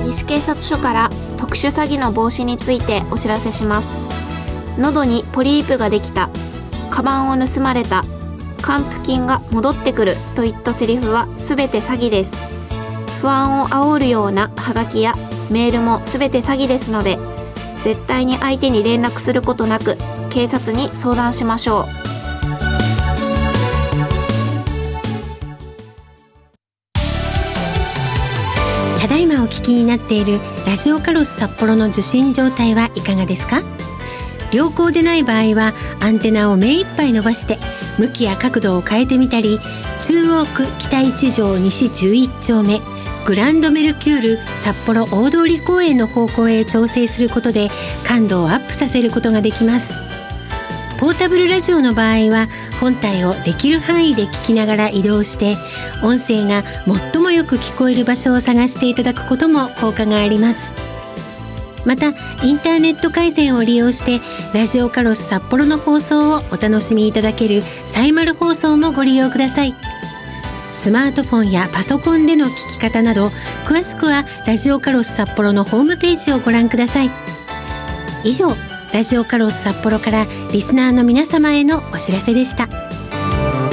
西警察署から特殊詐欺の防止についてお知らせします。喉にポリープができた、カバンを盗まれた、還付金が戻ってくるといったセリフはすべて詐欺です。不安を煽るようなハガキやメールもすべて詐欺ですので、絶対に相手に連絡することなく警察に相談しましょう。 ただいまお聞きになっているラジオカロス札幌の受信状態はいかがですか？良好でない場合はアンテナを目いっぱい伸ばして向きや角度を変えてみたり、中央区北一条西11丁目グランドメルキュール札幌大通公園の方向へ調整することで感度をアップさせることができます。ポータブルラジオの場合は本体をできる範囲で聞きながら移動して音声が最もよく聞こえる場所を探していただくことも効果があります。またインターネット回線を利用してラジオカロス札幌の放送をお楽しみいただけるサイマル放送もご利用ください。スマートフォンやパソコンでの聞き方など詳しくはラジオカロス札幌のホームページをご覧ください。以上、ラジオカロス札幌からリスナーの皆様へのお知らせでした。